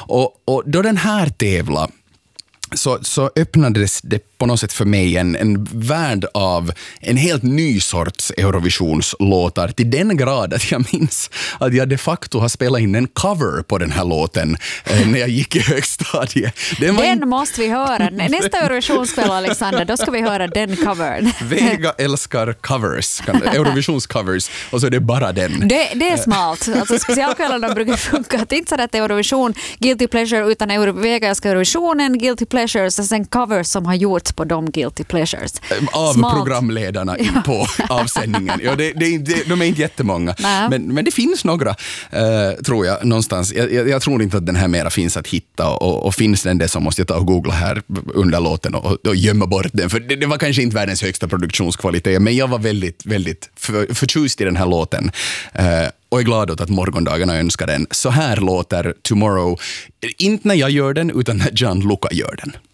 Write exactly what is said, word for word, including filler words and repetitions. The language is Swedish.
Och, och då den här tävlar så, så öppnades det på något sätt för mig en, en värld av en helt ny sorts Eurovisionslåtar till den grad att jag minns att jag de facto har spelat in en cover på den här låten eh, när jag gick i högstadiet. Den, den in... måste vi höra. Nästa Eurovisionskväll, Alexander, då ska vi höra den covern. Vega älskar covers, Eurovisionscovers, och så är det bara den. Det, det är smalt. Alltså, specialkvällarna brukar funka. Det är inte så att Eurovision, guilty pleasure, utan Euro, Vega älskar Eurovisionen, guilty pleasures och sen covers som har gjorts på de guilty pleasures. Av Smalt. Programledarna ja. På avsändningen. Ja, det, det, det, de är inte jättemånga. Men, men det finns några, uh, tror jag, någonstans. Jag, jag, jag tror inte att den här mera finns att hitta och, och finns den det så måste jag ta och googla här under låten och, och gömma bort den. För det, det var kanske inte världens högsta produktionskvalitet, men jag var väldigt, väldigt för, förtjust i den här låten. Uh, och är glad åt att morgondagarna önskar den. Så här låter Tomorrow, inte när jag gör den utan när Gianluca gör den.